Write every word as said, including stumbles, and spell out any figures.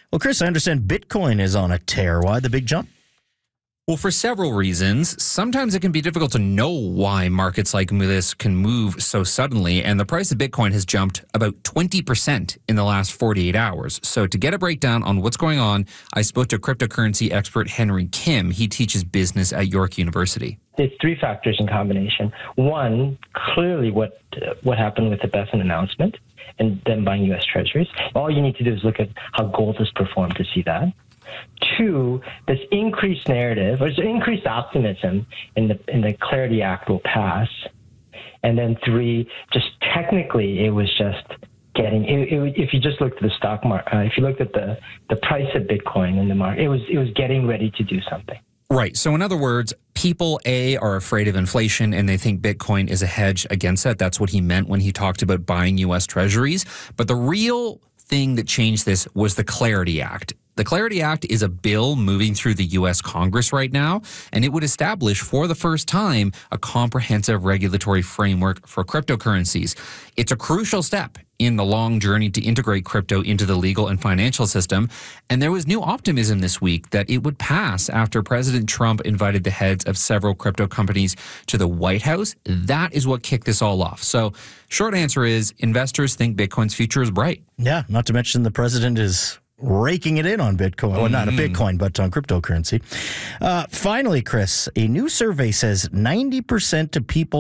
Well, Chris, I understand Bitcoin is on a tear. Why the big jump? Well, for several reasons. Sometimes it can be difficult to know why markets like this can move so suddenly, and the price of Bitcoin has jumped about twenty percent in the last forty-eight hours. So to get a breakdown on what's going on, I spoke to cryptocurrency expert Henry Kim. He teaches business at York University. It's three factors in combination. One, clearly what uh, what happened with the B E F N announcement and then buying U S Treasuries. All you need to do is look at how gold has performed to see that. Two, this increased narrative, or this increased optimism in the in the Clarity Act will pass. And then three, just technically, it was just getting. It, it, if you just looked at the stock market, uh, if you looked at the the price of Bitcoin in the market, it was it was getting ready to do something. Right. So in other words, people, A, are afraid of inflation and they think Bitcoin is a hedge against that. That's what he meant when he talked about buying U S Treasuries. But the real thing that changed this was the Clarity Act. The Clarity Act is a bill moving through the U S Congress right now, and it would establish for the first time a comprehensive regulatory framework for cryptocurrencies. It's a crucial step in the long journey to integrate crypto into the legal and financial system, and there was new optimism this week that it would pass after President Trump invited the heads of several crypto companies to the White House. That is what kicked this all off. So, short answer is investors think Bitcoin's future is bright. Yeah, not to mention the president is raking it in on Bitcoin. Well, not a Bitcoin, but on cryptocurrency. Uh, finally, Chris, a new survey says ninety percent of people